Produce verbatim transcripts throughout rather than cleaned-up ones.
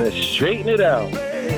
Let's straighten it out.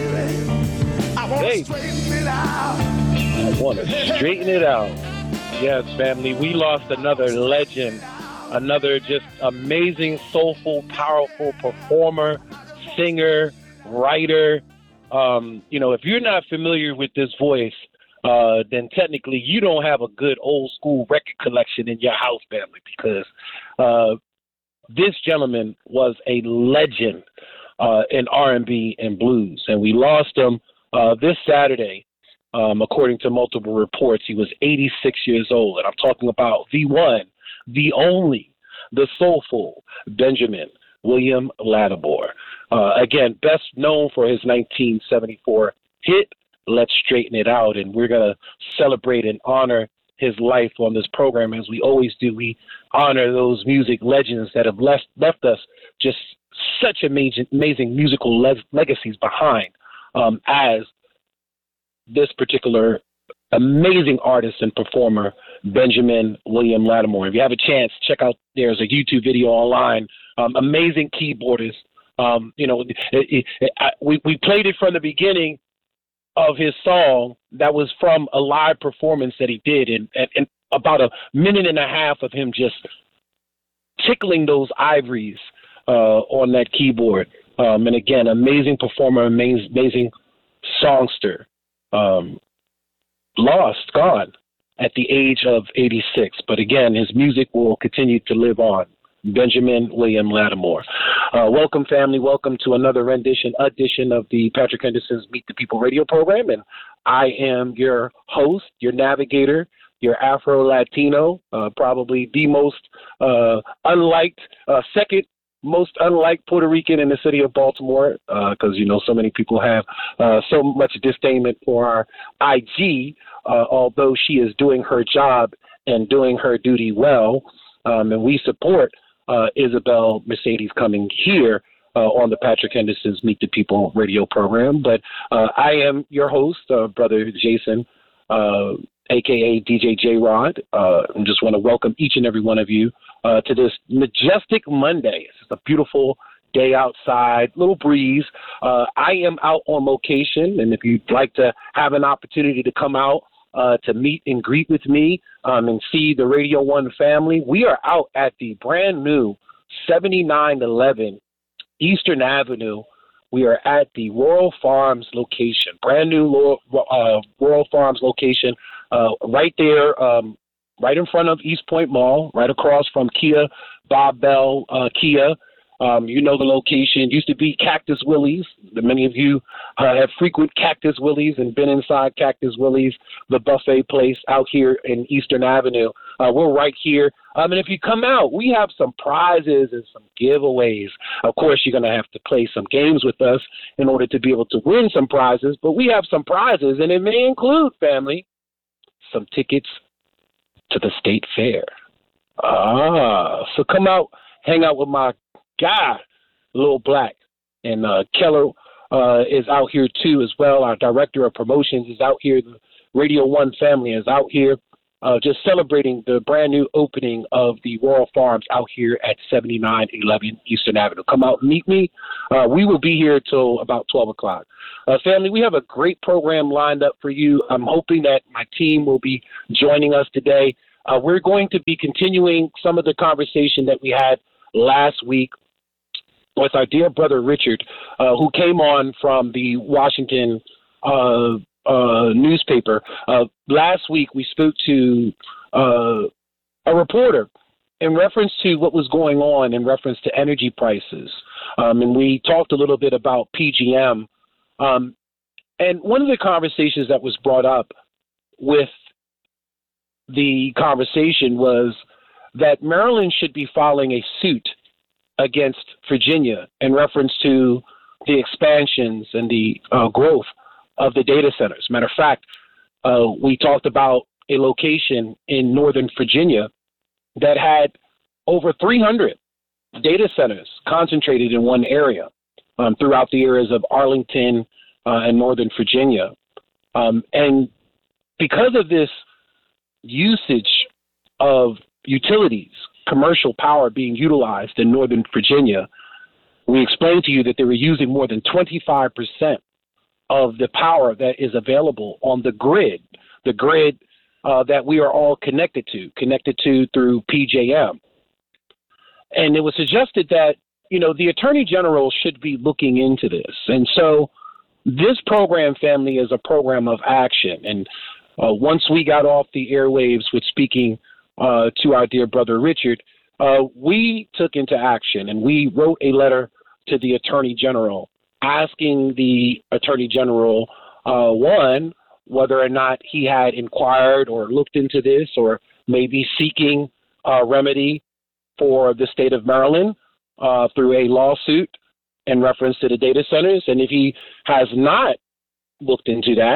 I want to straighten it out. I want to straighten it out. Yes, family, we lost another legend, another just amazing, soulful, powerful performer, singer, writer. Um, you know, if you're not familiar with this voice, uh, then technically you don't have a good old school record collection in your house, family, because uh, this gentleman was a legend uh, in R and B and blues, and we lost him uh, this Saturday. Um, according to multiple reports, he was eighty-six years old, and I'm talking about the one, the only, the soulful Benjamin William Lattimore. Uh, again, best known for his nineteen seventy-four hit, Let's Straighten It Out, and we're going to celebrate and honor his life on this program as we always do. We honor those music legends that have left, left us just such amazing, amazing musical le- legacies behind um, as this particular amazing artist and performer, Benjamin William Lattimore. If you have a chance, check out, there's a YouTube video online, um, amazing keyboardist. Um, you know, it, it, it, I, we, we played it from the beginning of his song that was from a live performance that he did, and, and, and about a minute and a half of him just tickling those ivories uh, on that keyboard. Um, and again, amazing performer, amazing, amazing songster. Um, lost, gone at the age of eighty-six. But again, his music will continue to live on. Benjamin William Lattimore. Uh, welcome, family. Welcome to another rendition, edition of the Patrick Henderson's Meet the People radio program. And I am your host, your navigator, your Afro-Latino, uh, probably the most uh, unliked, uh, second most unlike Puerto Rican in the city of Baltimore, because, uh, you know, so many people have uh, so much disdain for our I G, uh, although she is doing her job and doing her duty well. Um, and we support uh, Isabel Mercedes coming here uh, on the Patrick Henderson's Meet the People radio program. But uh, I am your host, uh, Brother Jason, uh, a k a. D J J-Rod. Uh, I just want to welcome each and every one of you uh, to this majestic Monday. It's a beautiful day outside, little breeze. Uh, I am out on location, and if you'd like to have an opportunity to come out uh, to meet and greet with me um, and see the Radio One family, we are out at the brand new seventy-nine eleven Eastern Avenue. We are at the Royal Farms location, brand new uh, Royal Farms location, uh, right there, um, right in front of East Point Mall, right across from Kia, Bob Bell uh, Kia. Um, you know the location. It used to be Cactus Willie's. Many of you uh, have frequent Cactus Willie's and been inside Cactus Willie's, the buffet place out here in Eastern Avenue. Uh, we're right here. Um, and if you come out, we have some prizes and some giveaways. Of course, you're going to have to play some games with us in order to be able to win some prizes. But we have some prizes, and it may include, family, some tickets to the State Fair. Ah, so come out, hang out with my guy, Lil Black, and uh, Keller uh, is out here too as well. Our director of promotions is out here. The Radio One family is out here, uh, just celebrating the brand new opening of the Royal Farms out here at seventy-nine eleven Eastern Avenue. Come out and meet me. Uh, we will be here till about twelve o'clock. Uh, family, we have a great program lined up for you. I'm hoping that my team will be joining us today. Uh, we're going to be continuing some of the conversation that we had last week with our dear brother Richard, uh, who came on from the Washington uh, uh, newspaper. Uh, last week, we spoke to uh, a reporter in reference to what was going on in reference to energy prices. Um, and we talked a little bit about P G M. Um, and one of the conversations that was brought up with the conversation was that Maryland should be filing a suit against Virginia in reference to the expansions and the uh, growth of the data centers. Matter of fact, uh, we talked about a location in Northern Virginia that had over three hundred data centers concentrated in one area um, throughout the areas of Arlington uh, and Northern Virginia. Um, and because of this usage of utilities, commercial power being utilized in Northern Virginia, We explained to you that they were using more than twenty-five percent of the power that is available on the grid, the grid uh, that we are all connected to, connected to through P J M. And it was suggested that, you know, the Attorney General should be looking into this. And so this program, family, is a program of action. And uh, once we got off the airwaves with speaking uh, to our dear brother Richard, uh, we took into action and we wrote a letter to the Attorney General asking the Attorney General, uh, one, whether or not he had inquired or looked into this or maybe seeking a remedy for the state of Maryland uh, through a lawsuit in reference to the data centers. And if he has not looked into that,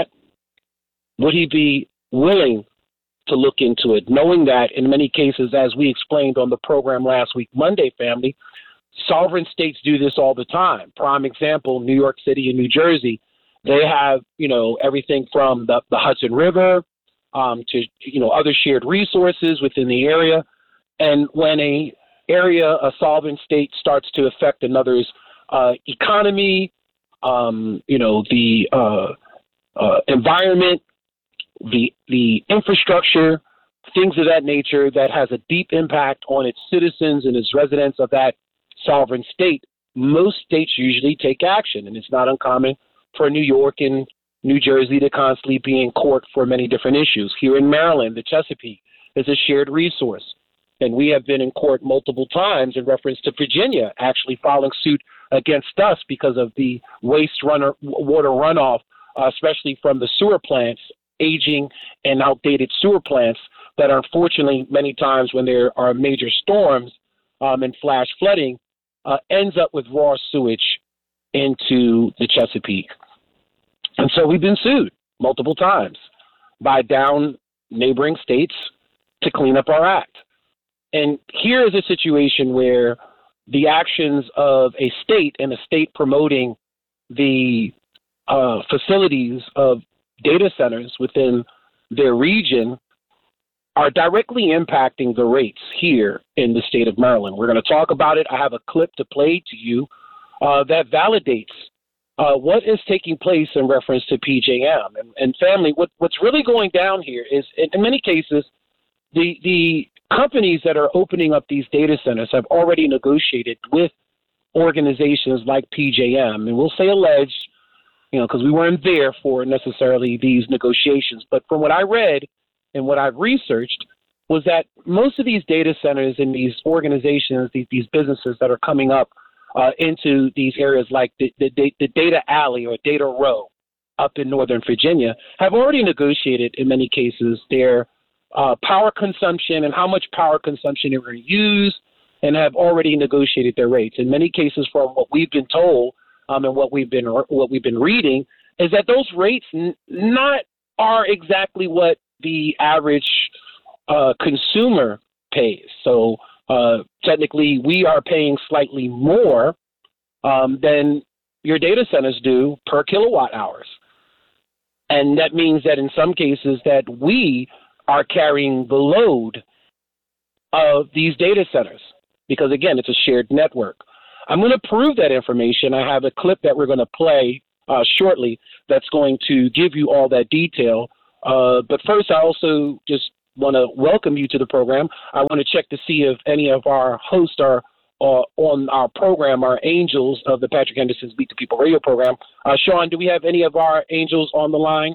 would he be willing to look into it, knowing that in many cases, as we explained on the program last week, Monday, family, sovereign states do this all the time. Prime example, New York City and New Jersey, they have, you know, everything from the, the Hudson River um, to, you know, other shared resources within the area. And when a area, a sovereign state starts to affect another's uh, economy, um, you know, the uh, uh, environment, the the infrastructure, things of that nature that has a deep impact on its citizens and its residents of that sovereign state, most states usually take action. And it's not uncommon for New York and New Jersey to constantly be in court for many different issues. Here in Maryland, the Chesapeake is a shared resource. And we have been in court multiple times in reference to Virginia actually filing suit against us because of the waste runner, water runoff, uh, especially from the sewer plants, aging and outdated sewer plants that unfortunately many times when there are major storms um, and flash flooding uh, ends up with raw sewage into the Chesapeake. And so we've been sued multiple times by down neighboring states to clean up our act. And here is a situation where the actions of a state and a state promoting the uh, facilities of data centers within their region are directly impacting the rates here in the state of Maryland. We're going to talk about it. I have a clip to play to you uh, that validates uh, what is taking place in reference to P J M. And, and family, what, what's really going down here is, in, in many cases, the the companies that are opening up these data centers have already negotiated with organizations like P J M, and we'll say alleged, you know, because we weren't there for necessarily these negotiations. But from what I read and what I've researched was that most of these data centers and these organizations, these, these businesses that are coming up uh, into these areas like the, the, the Data Alley or Data Row up in Northern Virginia have already negotiated in many cases their Uh, power consumption and how much power consumption they were going to use, and have already negotiated their rates. In many cases, from what we've been told um, and what we've been what we've been reading, is that those rates n- not are exactly what the average uh, consumer pays. So uh, technically, we are paying slightly more um, than your data centers do per kilowatt hours, and that means that in some cases that we are carrying the load of these data centers because, again, it's a shared network. I'm going to prove that information. I have a clip that we're going to play uh, shortly that's going to give you all that detail. Uh, but first, I also just want to welcome you to the program. I want to check to see if any of our hosts are uh, on our program, our angels of the Patrick Henderson's Beat the People radio program. Uh, Sean, do we have any of our angels on the line?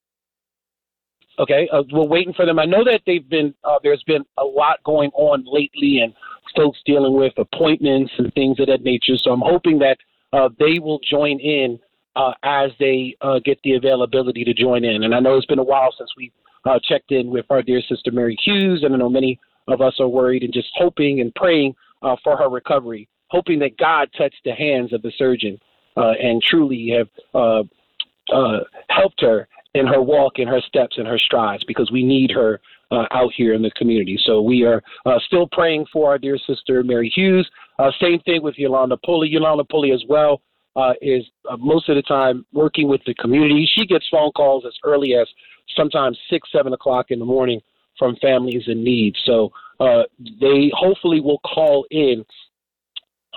Okay, uh, we're waiting for them. I know that they've been, uh, there's been a lot going on lately and folks dealing with appointments and things of that nature. So I'm hoping that uh, they will join in uh, as they uh, get the availability to join in. And I know it's been a while since we uh, checked in with our dear sister Mary Hughes, and I know many of us are worried and just hoping and praying uh, for her recovery, hoping that God touched the hands of the surgeon uh, and truly have uh, uh, helped her in her walk, in her steps, in her strides, because we need her uh, out here in the community. So we are uh, still praying for our dear sister, Mary Hughes. Uh, same thing with Yolanda Pulley. Yolanda Pulley as well uh, is uh, most of the time working with the community. She gets phone calls as early as sometimes six, seven o'clock in the morning from families in need. So uh, they hopefully will call in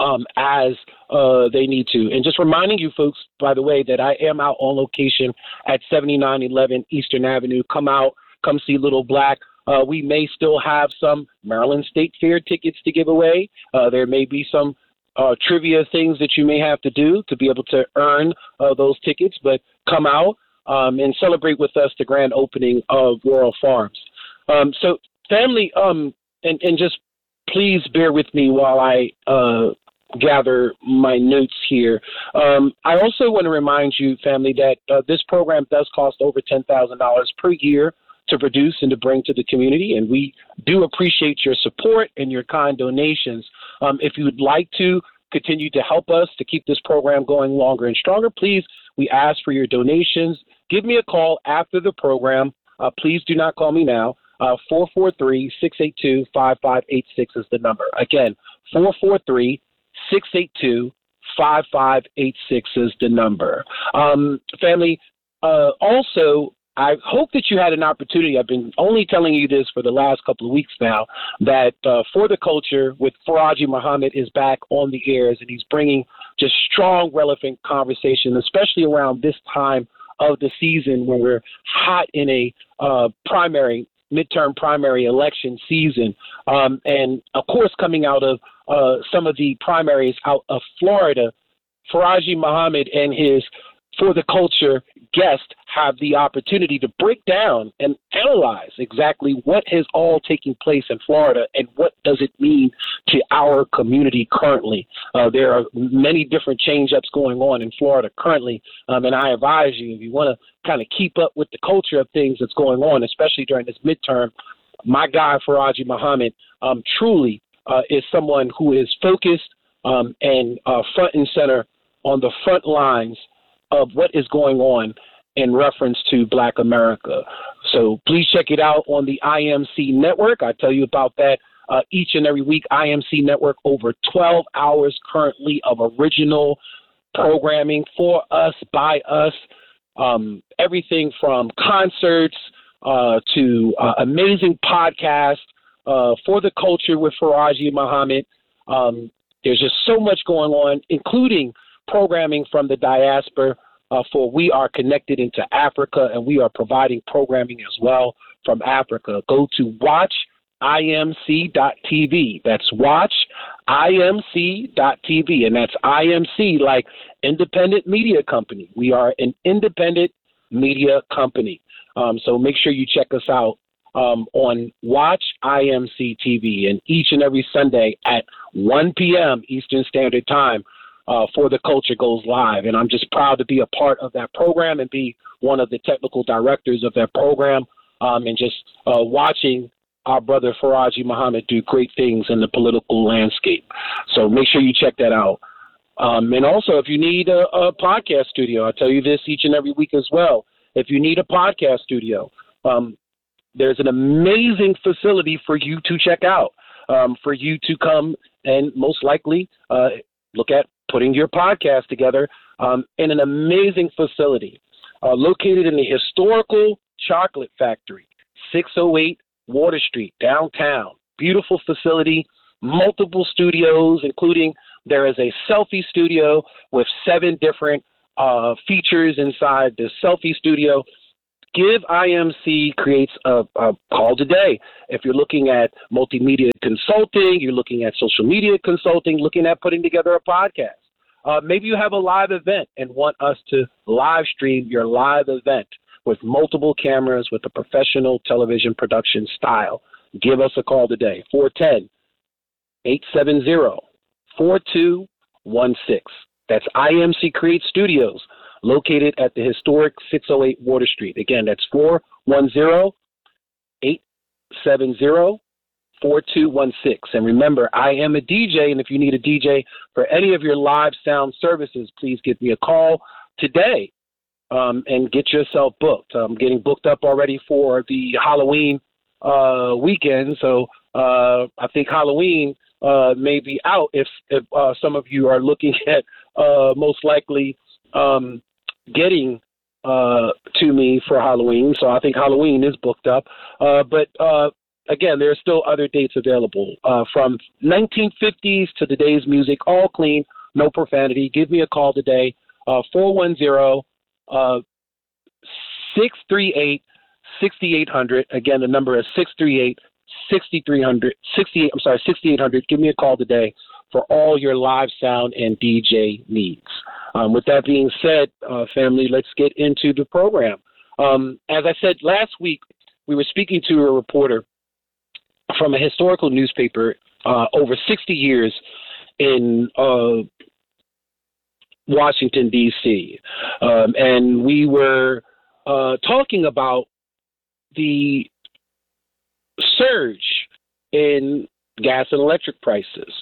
um, as uh, they need to. And just reminding you folks, by the way, that I am out on location at seventy-nine eleven Eastern Avenue. Come out, come see Little Black. Uh, we may still have some Maryland State Fair tickets to give away. Uh, there may be some uh, trivia things that you may have to do to be able to earn uh, those tickets, but come out um, and celebrate with us the grand opening of Royal Farms. Um, so family, um, and, and just please bear with me while I uh, gather my notes here. Um, I also want to remind you, family, that uh, this program does cost over ten thousand dollars per year to produce and to bring to the community, and we do appreciate your support and your kind donations. Um, if you would like to continue to help us to keep this program going longer and stronger, please, we ask for your donations. Give me a call after the program. Uh, please do not call me now. Uh, four four three, six eight two, five five eight six is the number. Again, four four three, six eight two, five five eight six is the number. Um, family, uh, also, I hope that you had an opportunity. I've been only telling you this for the last couple of weeks now, that uh, For the Culture with Faraji Muhammad is back on the airs, and he's bringing just strong, relevant conversation, especially around this time of the season when we're hot in a uh, primary, midterm primary election season. Um, and, of course, coming out of uh, some of the primaries out of Florida, Faraji Muhammad and his For the Culture guests have the opportunity to break down and analyze exactly what is all taking place in Florida and what does it mean to our community currently. Uh, there are many different change-ups going on in Florida currently, um, and I advise you, if you want to kind of keep up with the culture of things that's going on, especially during this midterm, my guy, Faraji Muhammad, um, truly uh, is someone who is focused um, and uh, front and center on the front lines of what is going on in reference to Black America. So please check it out on the I M C Network. I tell you about that uh, each and every week. I M C Network, over twelve hours currently of original programming for us, by us, um, everything from concerts uh, to uh, amazing podcasts, uh, For the Culture with Faraji Muhammad. Um, there's just so much going on, including programming from the diaspora, uh, for We Are Connected into Africa, and we are providing programming as well from Africa. Go to watch I M C dot T V. That's watch I M C dot T V, and that's I M C like independent media company. We are an independent media company. Um, so make sure you check us out um, on Watch I M C T V, and each and every Sunday at one p.m. Eastern Standard Time, Uh, For the Culture goes live, and I'm just proud to be a part of that program and be one of the technical directors of that program, um, and just uh, watching our brother Faraji Muhammad do great things in the political landscape. So make sure you check that out. Um, and also, if you need a, a podcast studio, I tell you this each and every week as well. If you need a podcast studio, um, there's an amazing facility for you to check out, um, for you to come and most likely uh, look at putting your podcast together um, in an amazing facility uh, located in the historical Chocolate Factory, six oh eight Water Street, downtown. Beautiful facility, multiple studios, including there is a selfie studio with seven different uh, features inside the selfie studio. Give I M C Creates a, a call today. If you're looking at multimedia consulting, you're looking at social media consulting, looking at putting together a podcast. Uh, maybe you have a live event and want us to live stream your live event with multiple cameras with a professional television production style. Give us a call today, four one zero, eight seven zero, four two one six. That's I M C Create Studios, located at the historic six oh eight Water Street. Again, that's four one zero, eight seven zero, four two one six. And remember, I am a D J, and if you need a D J for any of your live sound services, please give me a call today um, and get yourself booked. I'm getting booked up already for the Halloween uh, weekend, so uh, I think Halloween uh, may be out if, if uh, some of you are looking at uh, most likely um, getting uh, to me for Halloween. So I think Halloween is booked up. Uh, but uh, again, there are still other dates available uh, from nineteen fifties to today's music, all clean, no profanity. Give me a call today, uh, four one zero, six three eight, six eight zero zero. Again, the number is six three eight, six three zero zero, sixty-eight, I'm sorry, sixty-eight hundred. Give me a call today for all your live sound and D J needs. Um, with that being said, uh, family, let's get into the program. Um, as I said last week, we were speaking to a reporter from a historical newspaper uh, over sixty years in uh, Washington, D C Um, and we were uh, talking about the surge in gas and electric prices.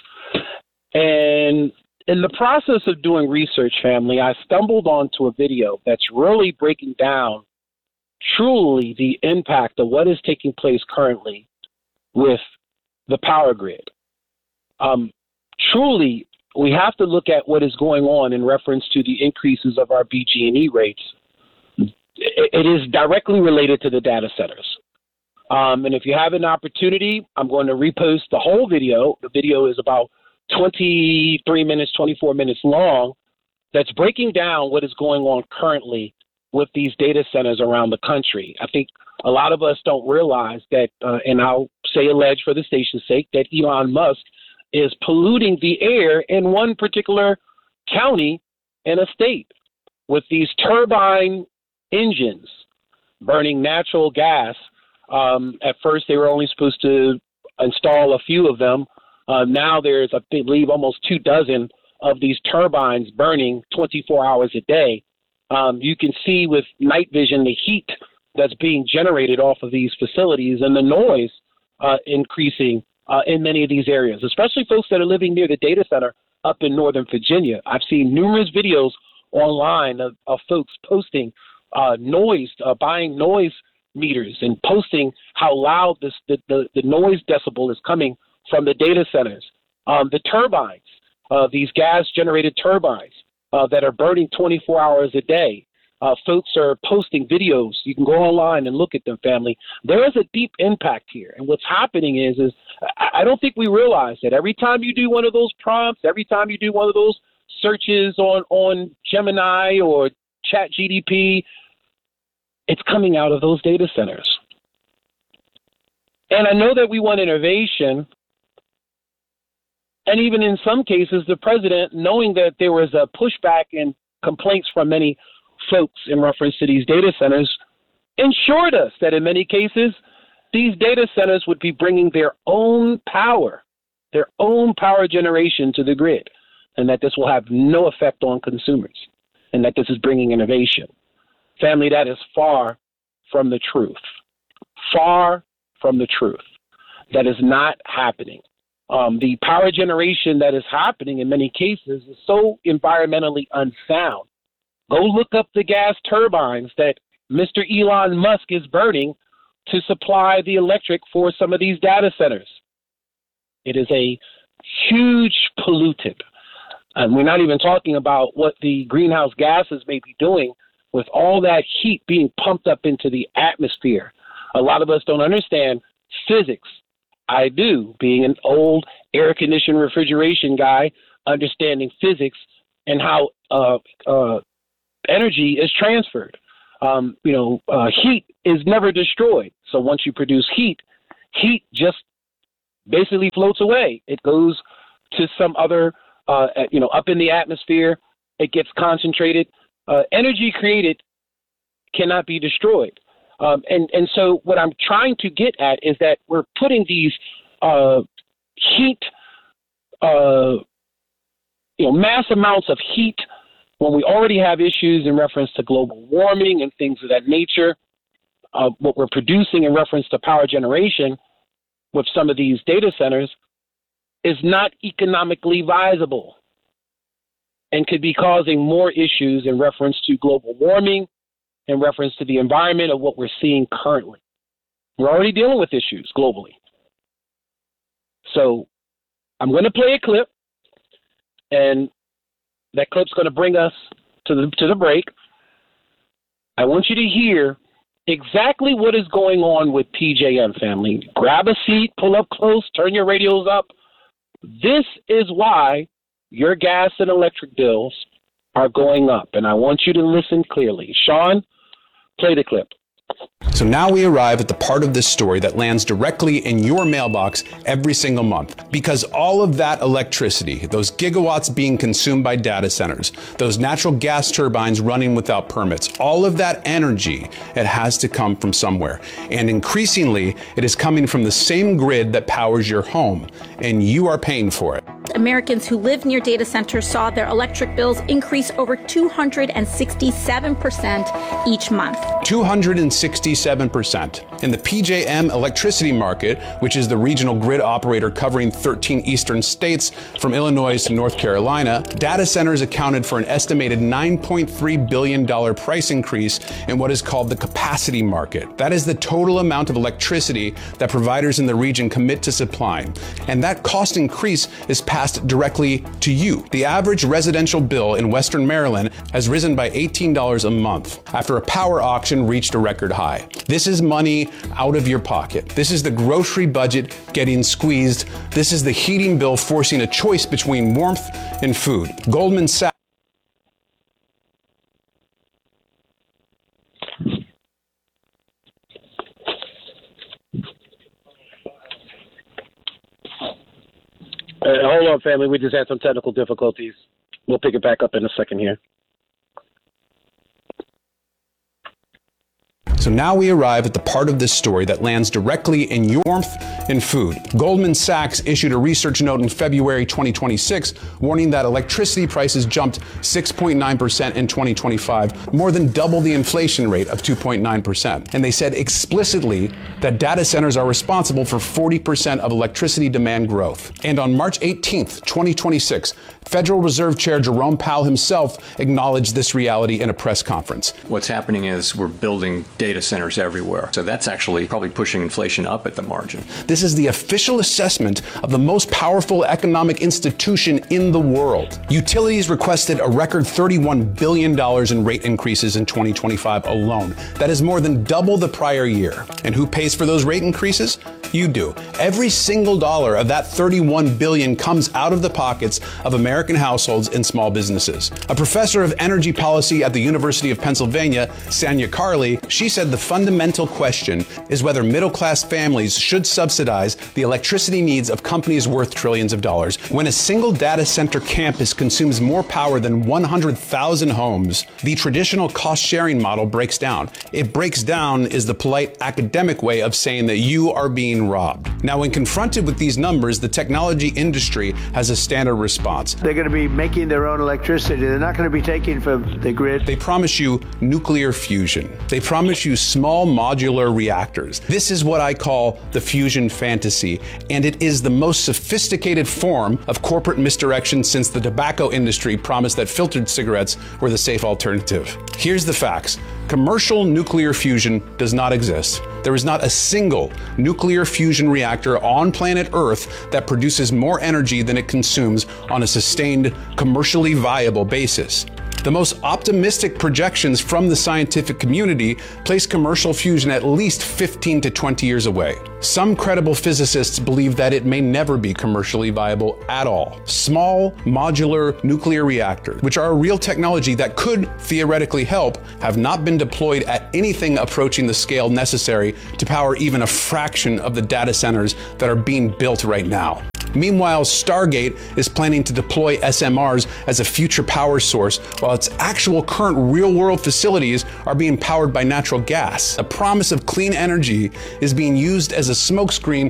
And in the process of doing research, family, I stumbled onto a video that's really breaking down truly the impact of what is taking place currently with the power grid. Um, truly, we have to look at what is going on in reference to the increases of our B G and E rates. It, it is directly related to the data centers. Um, and if you have an opportunity, I'm going to repost the whole video. The video is about twenty-three minutes, twenty-four minutes long, that's breaking down what is going on currently with these data centers around the country. I think a lot of us don't realize that, uh, and I'll say allege for the station's sake, that Elon Musk is polluting the air in one particular county in a state with these turbine engines burning natural gas. Um, at first, they were only supposed to install a few of them. Uh, now there's, I believe, almost two dozen of these turbines burning twenty-four hours a day. Um, you can see with night vision the heat that's being generated off of these facilities and the noise uh, increasing uh, in many of these areas, especially folks that are living near the data center up in Northern Virginia. I've seen numerous videos online of, of folks posting uh, noise, uh, buying noise meters and posting how loud this, the, the, the noise decibel is coming from the data centers. Um, the turbines, uh, these gas-generated turbines uh, that are burning twenty-four hours a day. Uh, folks are posting videos. You can go online and look at them, family. There is a deep impact here. And what's happening is, is I don't think we realize that every time you do one of those prompts, every time you do one of those searches on, on Gemini or ChatGPT, it's coming out of those data centers. And I know that we want innovation. And even in some cases, the president, knowing that there was a pushback and complaints from many folks in reference to these data centers, ensured us that in many cases, these data centers would be bringing their own power, their own power generation to the grid, and that this will have no effect on consumers, and that this is bringing innovation. Family, that is far from the truth. Far from the truth. That is not happening. Um, the power generation that is happening in many cases is so environmentally unsound. Go look up the gas turbines that Mister Elon Musk is burning to supply the electric for some of these data centers. It is a huge pollutant. And we're not even talking about what the greenhouse gases may be doing with all that heat being pumped up into the atmosphere. A lot of us don't understand physics. I do, being an old air-conditioned refrigeration guy, understanding physics and how uh, uh, energy is transferred. Um, you know, uh, heat is never destroyed. So once you produce heat, heat just basically floats away. It goes to some other, uh, you know, up in the atmosphere. It gets concentrated. Uh, energy created cannot be destroyed. Um, and, and so what I'm trying to get at is that we're putting these uh, heat, uh, you know, mass amounts of heat when we already have issues in reference to global warming and things of that nature. Uh, what we're producing in reference to power generation with some of these data centers is not economically viable and could be causing more issues in reference to global warming, in reference to the environment of what we're seeing currently. We're already dealing with issues globally. So I'm going to play a clip, and that clip's going to bring us to the to the break. I want you to hear exactly what is going on with P J M, family. Grab a seat, pull up close, turn your radios up. This is why your gas and electric bills are going up, and I want you to listen clearly. Sean, play the clip. So now we arrive at the part of this story that lands directly in your mailbox every single month. Because all of that electricity, those gigawatts being consumed by data centers, those natural gas turbines running without permits, all of that energy, it has to come from somewhere. And increasingly, it is coming from the same grid that powers your home, and you are paying for it. Americans who live near data centers saw their electric bills increase over two hundred sixty-seven percent each month. two hundred sixty-seven percent. In the P J M electricity market, which is the regional grid operator covering thirteen eastern states from Illinois to North Carolina, data centers accounted for an estimated nine point three billion dollars price increase in what is called the capacity market. That is the total amount of electricity that providers in the region commit to supplying. And that cost increase is passed directly to you. The average residential bill in Western Maryland has risen by eighteen dollars a month after a power auction reached a record high. This is money out of your pocket. This is the grocery budget getting squeezed. This is the heating bill forcing a choice between warmth and food. Goldman Sachs. Uh, hold on, family. We just had some technical difficulties. We'll pick it back up in a second here. So now we arrive at the part of this story that lands directly in your warmth and food. Goldman Sachs issued a research note in February twenty twenty-six warning that electricity prices jumped six point nine percent in twenty twenty-five, more than double the inflation rate of two point nine percent. And they said explicitly that data centers are responsible for forty percent of electricity demand growth. And on March eighteenth, twenty twenty-six, Federal Reserve Chair Jerome Powell himself acknowledged this reality in a press conference. What's happening is we're building data centers everywhere. So that's actually probably pushing inflation up at the margin. This is the official assessment of the most powerful economic institution in the world. Utilities requested a record thirty-one billion dollars in rate increases in twenty twenty-five alone. That is more than double the prior year. And who pays for those rate increases? You do. Every single dollar of that thirty-one billion dollars comes out of the pockets of American households and small businesses. A professor of energy policy at the University of Pennsylvania, Sanya Carley, she said the fundamental question is whether middle-class families should subsidize the electricity needs of companies worth trillions of dollars. When a single data center campus consumes more power than one hundred thousand homes, the traditional cost-sharing model breaks down. It breaks down is the polite academic way of saying that you are being robbed. Now, when confronted with these numbers, the technology industry has a standard response. They're going to be making their own electricity. They're not going to be taking from the grid. They promise you nuclear fusion. They promise you small modular reactors. This is what I call the fusion fantasy, and it is the most sophisticated form of corporate misdirection since the tobacco industry promised that filtered cigarettes were the safe alternative. Here's the facts. Commercial nuclear fusion does not exist. There is not a single nuclear fusion reactor on planet Earth that produces more energy than it consumes on a sustained, commercially viable basis. The most optimistic projections from the scientific community place commercial fusion at least fifteen to twenty years away. Some credible physicists believe that it may never be commercially viable at all. Small, modular nuclear reactors, which are a real technology that could theoretically help, have not been deployed at anything approaching the scale necessary to power even a fraction of the data centers that are being built right now. Meanwhile, Stargate is planning to deploy S M Rs as a future power source, while its actual current real-world facilities are being powered by natural gas. The promise of clean energy is being used as a smokescreen